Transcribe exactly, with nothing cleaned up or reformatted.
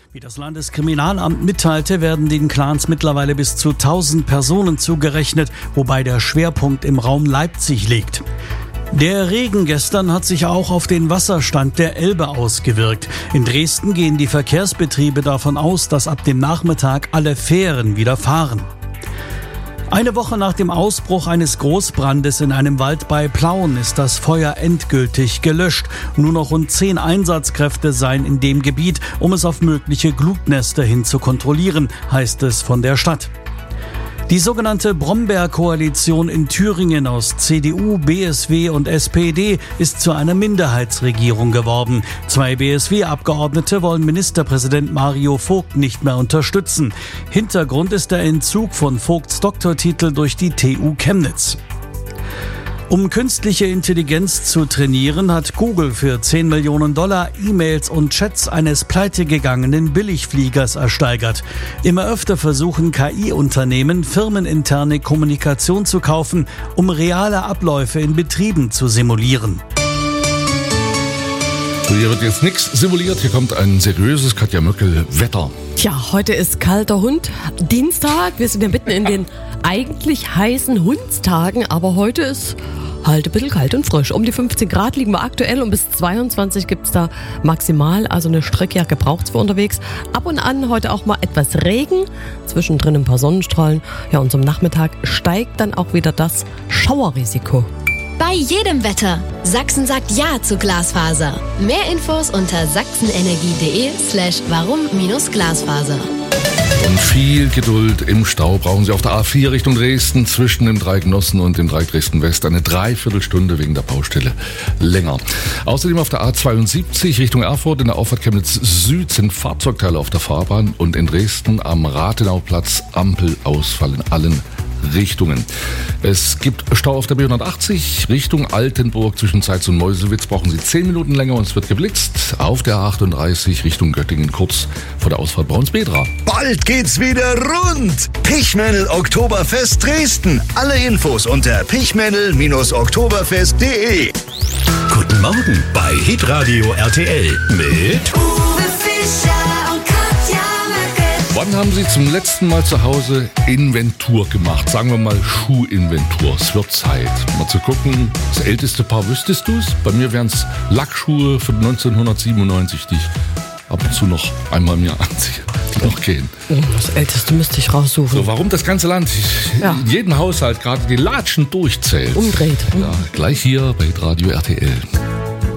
Wie das Landeskriminalamt mitteilte, werden den Clans mittlerweile bis zu tausend Personen zugerechnet, wobei der Schwerpunkt im Raum Leipzig liegt. Der Regen gestern hat sich auch auf den Wasserstand der Elbe ausgewirkt. In Dresden gehen die Verkehrsbetriebe davon aus, dass ab dem Nachmittag alle Fähren wieder fahren. Eine Woche nach dem Ausbruch eines Großbrandes in einem Wald bei Plauen ist das Feuer endgültig gelöscht. Nur noch rund zehn Einsatzkräfte seien in dem Gebiet, um es auf mögliche Glutnester hin zu kontrollieren, heißt es von der Stadt. Die sogenannte Brombeer-Koalition in Thüringen aus C D U, B S W und S P D ist zu einer Minderheitsregierung geworden. Zwei B S W-Abgeordnete wollen Ministerpräsident Mario Vogt nicht mehr unterstützen. Hintergrund ist der Entzug von Vogts Doktortitel durch die T U Chemnitz. Um künstliche Intelligenz zu trainieren, hat Google für zehn Millionen Dollar E-Mails und Chats eines pleitegegangenen Billigfliegers ersteigert. Immer öfter versuchen K I-Unternehmen, firmeninterne Kommunikation zu kaufen, um reale Abläufe in Betrieben zu simulieren. Hier wird jetzt nichts simuliert, hier kommt ein seriöses Katja Möckel-Wetter. Tja, heute ist kalter Hund, Dienstag, wir sind ja mitten in den eigentlich heißen Hundstagen, aber heute ist halt ein bisschen kalt und frisch. Um die fünfzehn Grad liegen wir aktuell und bis zweiundzwanzig gibt es da maximal, also eine Strickjacke braucht es für unterwegs. Ab und an heute auch mal etwas Regen, zwischendrin ein paar Sonnenstrahlen. Ja, und zum Nachmittag steigt dann auch wieder das Schauerrisiko. Bei jedem Wetter. Sachsen sagt Ja zu Glasfaser. Mehr Infos unter sachsenenergie.de slash warum minus Glasfaser. Und viel Geduld im Stau brauchen Sie auf der A vier Richtung Dresden zwischen dem Dreieck Nossen und dem Dreieck Dresden-West. Eine Dreiviertelstunde wegen der Baustelle länger. Außerdem auf der A zweiundsiebzig Richtung Erfurt in der Auffahrt Chemnitz Süd sind Fahrzeugteile auf der Fahrbahn und in Dresden am Rathenauplatz Ampelausfall in allen Richtungen. Es gibt Stau auf der B hundertachtzig Richtung Altenburg zwischen Zeitz und Meuselwitz. Brauchen Sie zehn Minuten länger und es wird geblitzt. Auf der A achtunddreißig Richtung Göttingen kurz vor der Ausfahrt Braunsbedra. Bald geht's wieder rund. Pichmännel Oktoberfest Dresden. Alle Infos unter pichmännel Oktoberfest punkt de. Guten Morgen bei Hitradio R T L mit Uwe Fischer und Katja Möckel. Wann haben Sie zum letzten Mal zu Hause Inventur gemacht? Sagen wir mal Schuhinventur. Es wird Zeit. Mal zu gucken, das älteste Paar, wüsstest du es? Bei mir wären es Lackschuhe von neunzehnhundertsiebenundneunzig, die ich ab und zu noch einmal mir anziehe, die noch gehen. Das älteste müsste ich raussuchen. So, warum das ganze Land, Ja. jeden Haushalt gerade die Latschen durchzählt. Umdreht. Ja, gleich hier bei Radio R T L.